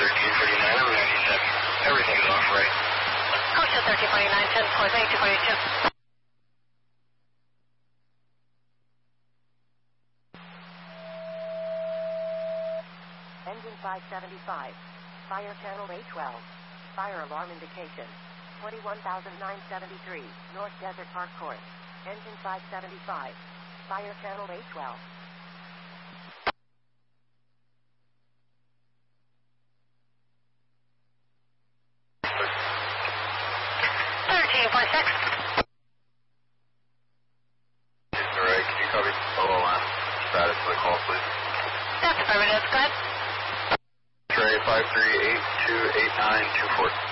1349, everything's off right. Coach 1349, 10 course 8242. Engine 575, fire channel A12, fire alarm indication, 21,973, North Desert Park Course, engine 575, fire channel A12. Alright, can you copy LLM status for the call, please? That's affirmative, go ahead. Trey 538-28924.